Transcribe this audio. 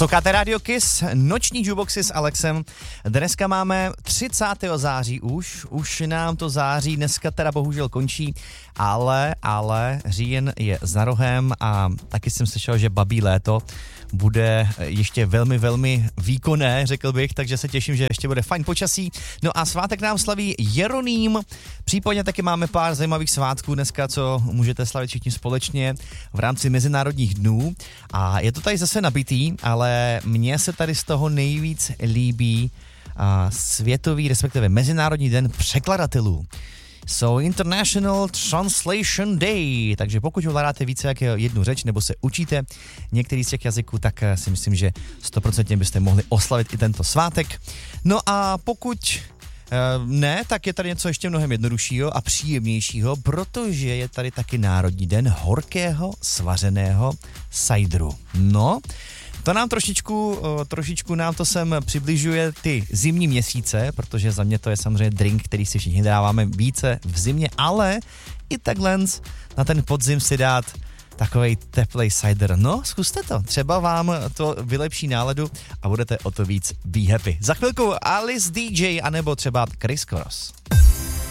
Posloucháte Radio Kiss, noční jukeboxy s Alexem. Dneska máme 30. září už nám to září dneska teda bohužel končí, ale říjen je za rohem a taky jsem slyšel, že babí léto bude ještě velmi, velmi výkonné, řekl bych, takže se těším, že ještě bude fajn počasí. No a svátek nám slaví Jeroným, případně taky máme pár zajímavých svátků dneska, co můžete slavit všichni společně v rámci Mezinárodních dnů a je to tady zase nabitý, ale mně se tady z toho nejvíc líbí světový, respektive Mezinárodní den překladatelů. So International Translation Day, takže pokud ovládáte více jak jednu řeč nebo se učíte některý z těch jazyků, tak si myslím, že 100% byste mohli oslavit i tento svátek. No a pokud ne, tak je tady něco ještě mnohem jednoduššího a příjemnějšího, protože je tady taky Národní den horkého svařeného sajdru. No, to nám trošičku nám to sem přibližuje ty zimní měsíce, protože za mě to je samozřejmě drink, který si všichni dáváme více v zimě, ale i takhle na ten podzim si dát takovej teplej cider. No, zkuste to, třeba vám to vylepší náladu a budete o to víc be happy. Za chvilku Alice DJ anebo třeba Chris Cross.